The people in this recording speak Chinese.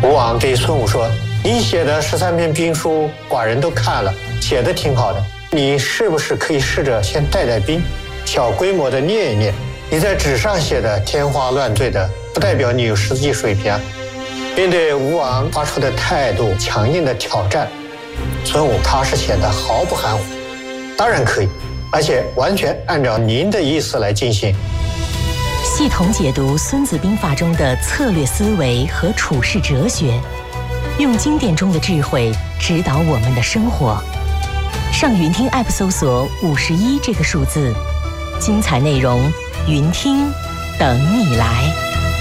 吴王对孙武说：“你写的13篇兵书，寡人都看了，写的挺好的。你是不是可以试着先带带兵，小规模的练一练？你在纸上写的天花乱坠的，不代表你有实际水平啊。”面对吴王发出的态度强硬的挑战，孙武踏实显得毫不含糊。当然可以，而且完全按照您的意思来进行。 系统解读《孙子兵法》中的策略思维和处世哲学，用经典中的智慧指导我们的生活。上云听 App 搜索51这个数字，精彩内容，云听等你来。